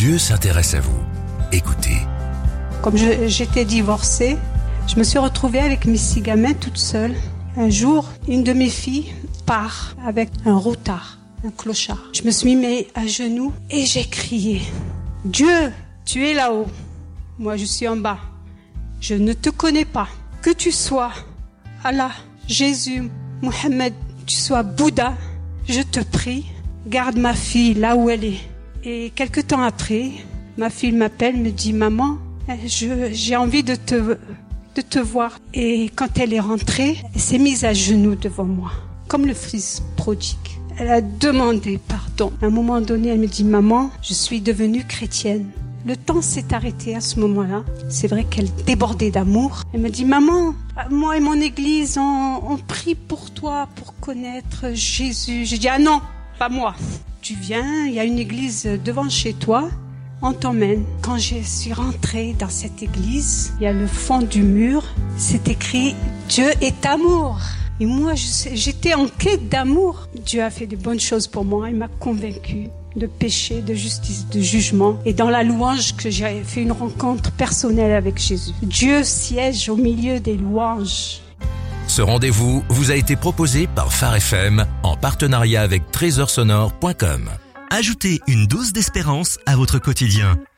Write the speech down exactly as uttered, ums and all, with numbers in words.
Dieu s'intéresse à vous. Écoutez. Comme je, j'étais divorcée, je me suis retrouvée avec mes six gamins toute seule. Un jour, une de mes filles part avec un routard, un clochard. Je me suis mis à genoux et j'ai crié « Dieu, tu es là-haut. Moi, je suis en bas. Je ne te connais pas. Que tu sois Allah, Jésus, Mohammed, tu sois Bouddha, je te prie, garde ma fille là où elle est. » Et quelque temps après, ma fille m'appelle, me dit « Maman, je, j'ai envie de te, de te voir. » Et quand elle est rentrée, elle s'est mise à genoux devant moi, comme le fils prodigue. Elle a demandé pardon. À un moment donné, elle me dit « Maman, je suis devenue chrétienne. » Le temps s'est arrêté à ce moment-là. C'est vrai qu'elle débordait d'amour. Elle me dit « Maman, moi et mon église, on, on prie pour toi, pour connaître Jésus. » J'ai dit « Ah non, pas moi. Tu viens, il y a une église devant chez toi, on t'emmène. » Quand je suis rentrée dans cette église, il y a le fond du mur, c'est écrit « Dieu est amour ». Et moi, je sais, j'étais en quête d'amour. Dieu a fait de bonnes choses pour moi, il m'a convaincue de péché, de justice, de jugement. Et dans la louange, que j'ai fait une rencontre personnelle avec Jésus. Dieu siège au milieu des louanges. Ce rendez-vous vous a été proposé par Phare F M en partenariat avec trésor sonore point com. Ajoutez une dose d'espérance à votre quotidien.